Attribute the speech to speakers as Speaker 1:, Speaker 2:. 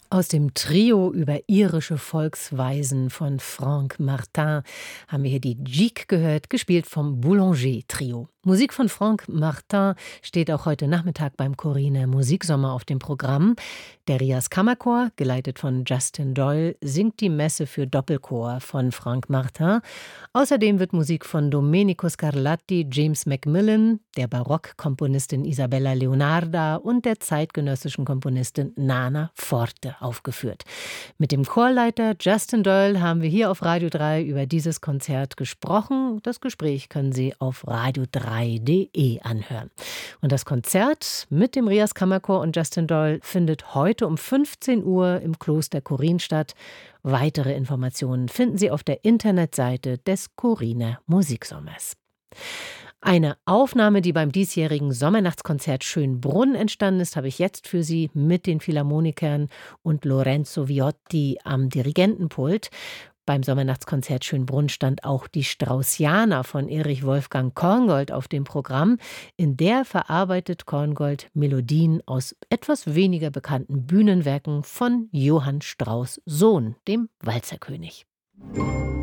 Speaker 1: Aus dem Trio über irische Volksweisen von Franck Martin haben wir hier die Gigue gehört, gespielt vom Boulanger-Trio. Musik von Franck Martin steht auch heute Nachmittag beim Corriner Musiksommer auf dem Programm. Der Rias Kammerchor, geleitet von Justin Doyle, singt die Messe für Doppelchor von Franck Martin. Außerdem wird Musik von Domenico Scarlatti, James Macmillan, der Barockkomponistin Isabella Leonarda und der zeitgenössischen Komponistin Nana Forte aufgeführt. Mit dem Chorleiter Justin Doyle haben wir hier auf Radio 3 über dieses Konzert gesprochen. Das Gespräch können Sie auf radio3.de anhören. Und das Konzert mit dem Rias Kammerchor und Justin Doyle findet heute um 15 Uhr im Kloster Korin statt. Weitere Informationen finden Sie auf der Internetseite des Corriner Musiksommers. Eine Aufnahme, die beim diesjährigen Sommernachtskonzert Schönbrunn entstanden ist, habe ich jetzt für Sie mit den Philharmonikern und Lorenzo Viotti am Dirigentenpult. Beim Sommernachtskonzert Schönbrunn stand auch die Straussiana von Erich Wolfgang Korngold auf dem Programm. In der verarbeitet Korngold Melodien aus etwas weniger bekannten Bühnenwerken von Johann Strauss' Sohn, dem Walzerkönig.